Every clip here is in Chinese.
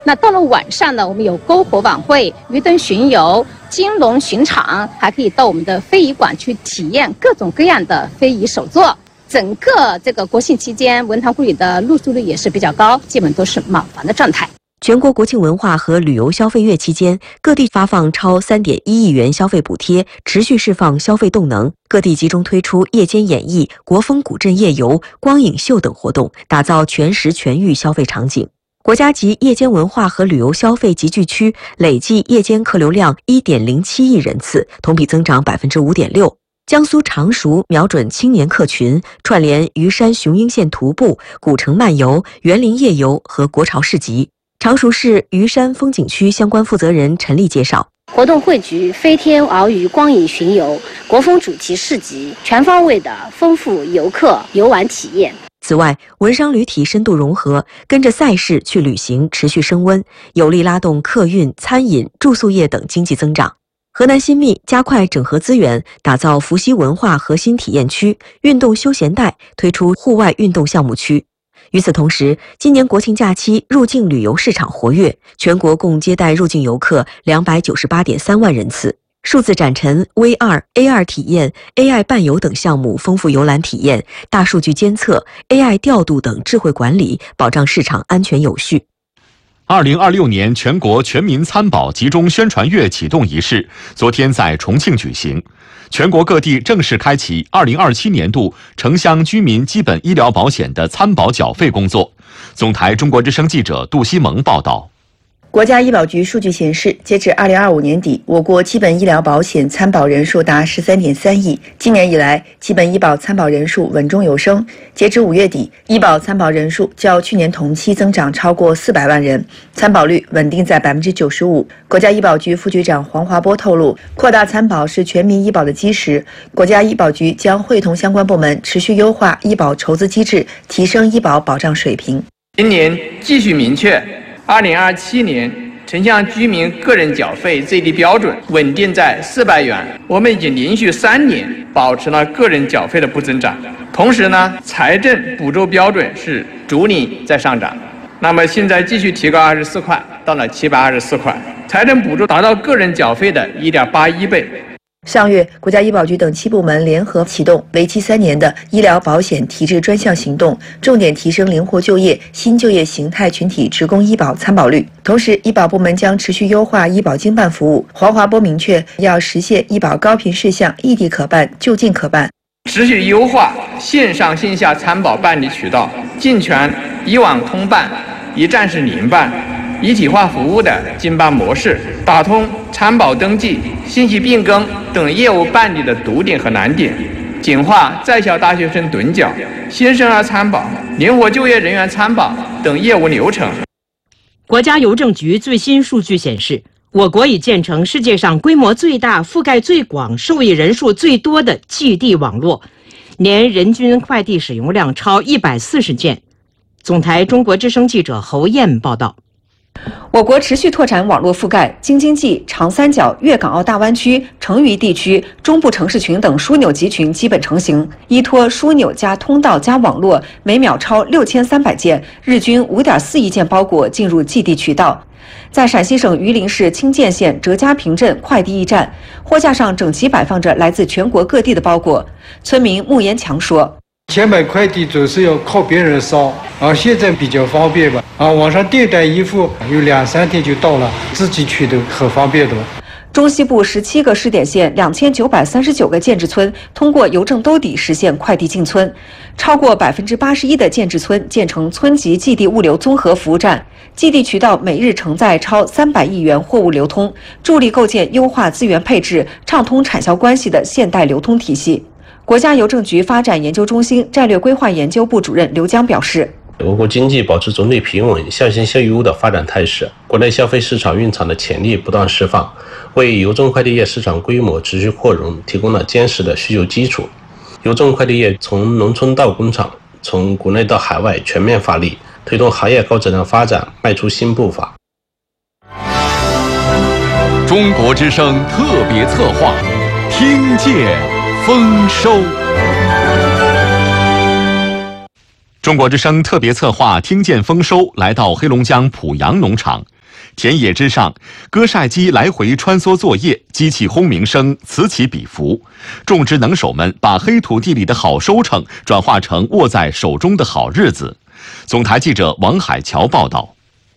那到了晚上呢，我们有篝火晚会、鱼灯巡游、金龙巡场，还可以到我们的非遗馆去体验各种各样的非遗手作。整个这个国庆期间，文塘故里的入住率也是比较高，基本都是满房的状态。 全国国庆文化和旅游消费月期间，各地发放超3.1亿元消费补贴，持续释放消费动能。各地集中推出夜间演艺、国风古镇夜游、光影秀等活动，打造全时全域消费场景。国家级夜间文化和旅游消费集聚区累计夜间客流量1.07亿人次，同比增长5.6%。江苏常熟瞄准青年客群，串联虞山雄鹰线徒步、古城漫游、园林夜游和国潮市集。常熟市虞山风景区相关负责人陈丽介绍， 活动汇聚飞天鳌鱼光影巡游、国风主题市集，全方位的丰富游客游玩体验。 此外，文商旅体深度融合，跟着赛事去旅行持续升温，有力拉动客运、餐饮、住宿业等经济增长。河南新密加快整合资源，打造伏羲文化核心体验区、运动休闲带，推出户外运动项目区。与此同时，今年国庆假期入境旅游市场活跃，全国共接待入境游客298.3万人次。数字展陈、VR、AR 体验、AI 伴游等项目丰富游览体验，大数据监测、AI 调度等智慧管理，保障市场安全有序。 2026年全国全民参保集中宣传月启动仪式昨天在重庆举行，全国各地正式开启2027年度城乡居民基本医疗保险的参保缴费工作。总台中国之声记者杜西蒙报道。 国家医保局数据显示，截至2025年底，我国基本医疗保险参保人数达13.3亿。今年以来，基本医保参保人数稳中有升。截至5月底，医保参保人数较去年同期增长超过400万人，参保率稳定在95%。国家医保局副局长黄华波透露，扩大参保是全民医保的基石。国家医保局将会同相关部门持续优化医保筹资机制，提升医保保障水平。 今年继续明确2027年城乡居民个人缴费最低标准稳定在400元，我们已经连续3年保持了个人缴费的不增长。同时呢，财政补助标准是逐年在上涨，那么现在继续提高24块，到了724块，财政补助达到个人缴费的1.81倍。 上月，国家医保局等7部门联合启动为期3年的医疗保险提质专项行动，重点提升灵活就业、新就业形态群体职工医保参保率。同时，医保部门将持续优化医保经办服务。黄华波明确，要实现医保高频事项异地可办、就近可办， 持续优化线上线下参保办理渠道，健全医网通办、一站式联办、一体化服务的经办模式，打通参保登记、信息变更等业务办理的堵点和难点，简化在校大学生趸缴、新生儿参保、灵活就业人员参保等业务流程。 国家邮政局最新数据显示，我国已建成世界上规模最大、覆盖最广、受益人数最多的寄递网络，年人均快递使用量超140件。总台中国之声记者侯燕报道。 我国持续拓展网络覆盖，京津冀、长三角、粤港澳大湾区、成渝地区、中部城市群等枢纽集群基本成型。依托枢纽加通道加网络，每秒超6300件，日均5.4亿件包裹进入寄递渠道。在陕西省榆林市清涧县哲家坪镇快递驿站，货架上整齐摆放着来自全国各地的包裹。村民穆延强说：“ 前买快递总是要靠别人捎，现在比较方便吧。网上订单衣服有2-3天就到了，自己取都很方便的。” 中西部17个试点县2939个建制村通过邮政兜底实现快递进村，超过81%的建制村建成村级寄递物流综合服务站，寄递渠道每日承载超300亿元货物流通，助力构建优化资源配置、畅通产销关系的现代流通体系。国家邮政局发展研究中心战略规划研究部主任刘江表示， 我国经济保持总体平稳、向新向优的发展态势，国内消费市场蕴藏的潜力不断释放，为邮政快递业市场规模持续扩容提供了坚实的需求基础。邮政快递业从农村到工厂，从国内到海外全面发力，推动行业高质量发展迈出新步伐。 中国之声特别策划，听见丰收。 中国之声特别策划听见丰收来到黑龙江濮阳农场，田野之上，割晒机来回穿梭作业，机器轰鸣声此起彼伏。种植能手们把黑土地里的好收成转化成握在手中的好日子。总台记者王海桥报道。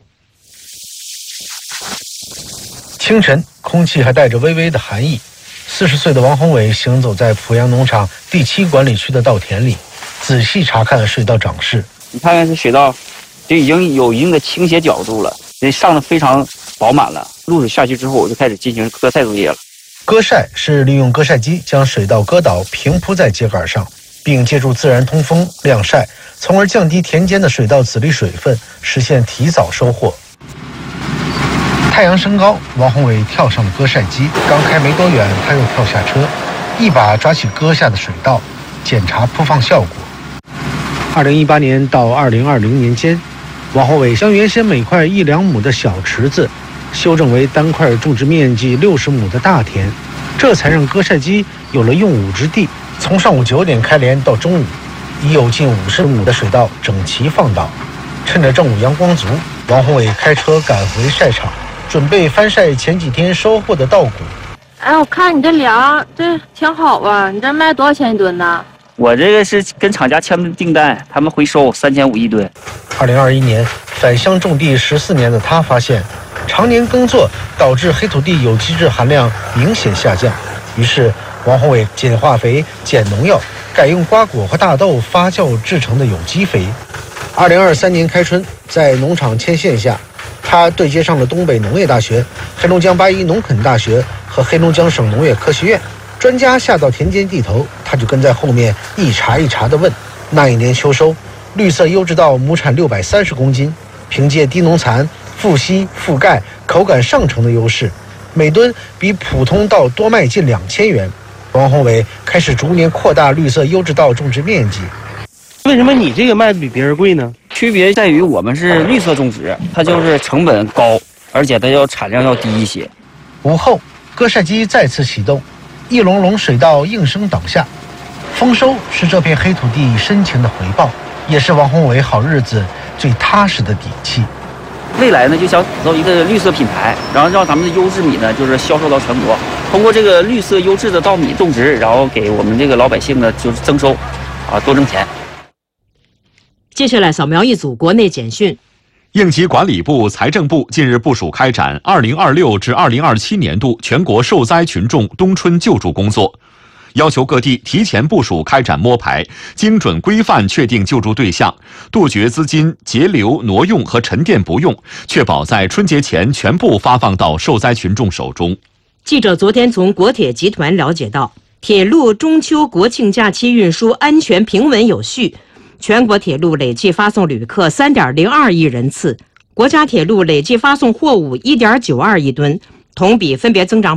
清晨，空气还带着微微的寒意。40岁的王宏伟行走在濮阳农场第7管理区的稻田里，仔细查看水稻长势。 你看看这水稻，就已经有一定的倾斜角度了，这上的非常饱满了。露水下去之后，我就开始进行割晒作业了。 割晒是利用割晒机将水稻割倒，平铺在秸秆上，并借助自然通风晾晒，从而降低田间的水稻籽粒水分，实现提早收获。太阳升高，王宏伟跳上了割晒机，刚开没多远，他又跳下车，一把抓起割下的水稻，检查铺放效果。2018年到2020年间，王宏伟将原先每块1-2亩的小池子修正为单块种植面积60亩的大田，这才让割晒机有了用武之地。从上午9点开镰到中午，已有近50亩的水稻整齐放倒。趁着正午阳光足，王宏伟开车赶回晒场，准备翻晒前几天收获的稻谷。 哎，我看你这粮这挺好啊，你这卖多少钱一吨呢？ 我这个是跟厂家签的订单，他们回收3500一吨。 2021年返乡种地14年的他发现，常年耕作导致黑土地有机质含量明显下降，于是王宏伟减化肥、减农药，改用瓜果和大豆发酵制成的有机肥。2023年开春，在农场牵线下，他对接上了东北农业大学、黑龙江8·1农垦大学和黑龙江省农业科学院。专家下到田间地头，他就跟在后面一茬一茬地问。那一年秋收，绿色优质稻亩产630公斤，凭借低农残、富硒、富钙、口感上乘的优势，每吨比普通稻多卖近2000元。王宏伟开始逐年扩大绿色优质稻种植面积。 为什么你这个卖的比别人贵呢？ 区别在于我们是绿色种植，它就是成本高，而且它产量要低一些。 午后，割晒机再次启动，一垄垄水稻应声倒下。丰收是这片黑土地深情的回报，也是王宏伟好日子最踏实的底气。 未来呢，就想打造一个绿色品牌，然后让咱们的优质米呢，就是销售到全国。通过这个绿色优质的稻米种植，然后给我们这个老百姓呢，就是增收，多挣钱。 接下来扫描一组国内简讯。 应急管理部、财政部近日部署开展2026至2027年度全国受灾群众冬春救助工作，要求各地提前部署开展摸排，精准规范确定救助对象，杜绝资金截留、挪用和沉淀不用，确保在春节前全部发放到受灾群众手中。 记者昨天从国铁集团了解到，铁路中秋国庆假期运输安全平稳有序。全国铁路累计发送旅客3.02亿人次，国家铁路累计发送货物1.92亿吨，同比分别增长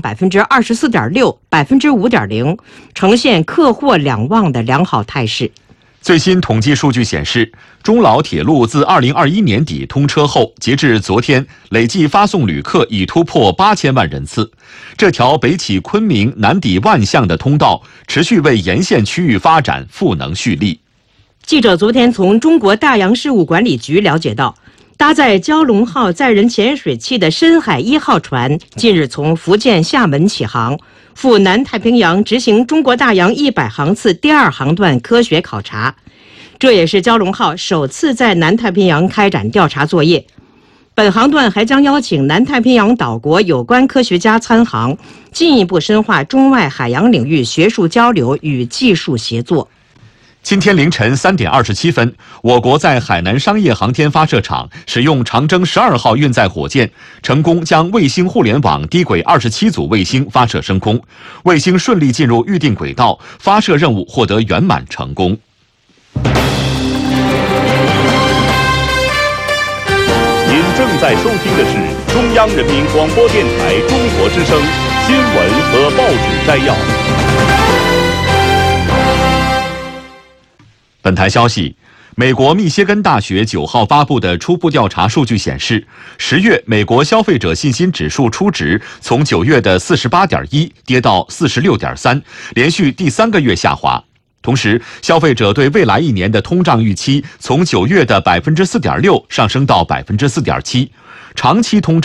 24.6%、5.0%，呈现客货两旺的良好态势。 最新统计数据显示，中老铁路自2021年底通车后，截至昨天，累计发送旅客已突破8000万人次。这条北起昆明、南抵万象的通道，持续为沿线区域发展赋能蓄力。 记者昨天从中国大洋事务管理局了解到，搭载蛟龙号载人潜水器的深海1号船近日从福建厦门起航，赴南太平洋执行中国大洋100航次第2航段科学考察。这也是蛟龙号首次在南太平洋开展调查作业。本航段还将邀请南太平洋岛国有关科学家参航，进一步深化中外海洋领域学术交流与技术协作。 今天凌晨3点27分，我国在海南商业航天发射场使用长征12号运载火箭，成功将卫星互联网低轨27组卫星发射升空，卫星顺利进入预定轨道，发射任务获得圆满成功。 您正在收听的是中央人民广播电台中国之声新闻和报纸摘要。 本台消息，美国密歇根大学9号发布的初步调查数据显示，10月美国消费者信心指数初值从9月的48.1跌到46.3，连续第3个月下滑。 同时，消费者对未来1年的通胀预期从9月的4.6%上升到4.7%，长期通胀